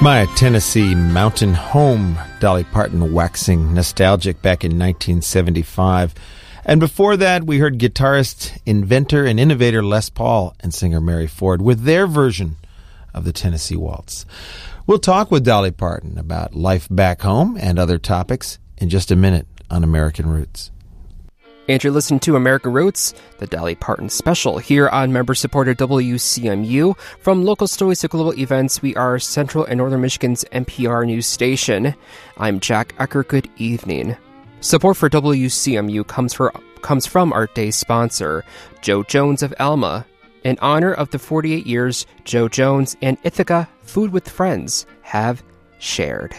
My Tennessee mountain home, Dolly Parton waxing nostalgic back in 1975. And before that, we heard guitarist, inventor, and innovator Les Paul and singer Mary Ford with their version of the Tennessee Waltz. We'll talk with Dolly Parton about life back home and other topics in just a minute on American Roots. And you're listening to American Roots, the Dolly Parton special, here on member-supported WCMU. From local stories to global events, we are Central and Northern Michigan's NPR news station. I'm Jack Ecker. Good evening. Support for WCMU comes from our day's sponsor, Joe Jones of Alma. In honor of the 48 years Joe Jones and Ithaca Food with Friends have shared.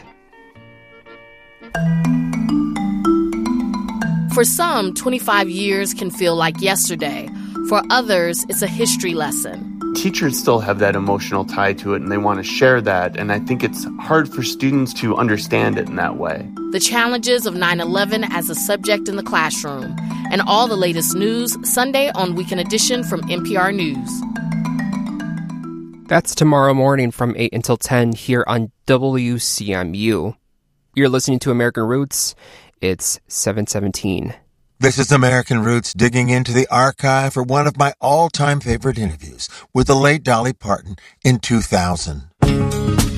For some, 25 years can feel like yesterday. For others, it's a history lesson. Teachers still have that emotional tie to it, and they want to share that, and I think it's hard for students to understand it in that way. The challenges of 9/11 as a subject in the classroom, and all the latest news, Sunday on Weekend Edition from NPR News. That's tomorrow morning from 8 until 10 here on WCMU. You're listening to American Roots. It's 7:17. This is American Roots, digging into the archive for one of my all-time favorite interviews with the late Dolly Parton in 2000.